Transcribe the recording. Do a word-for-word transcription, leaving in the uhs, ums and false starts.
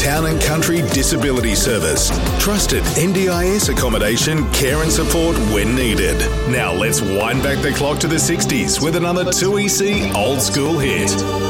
Town and Country Disability Service. Trusted N D I S accommodation, care and support when needed. Now let's wind back the clock to the sixties with another two E C old school hit.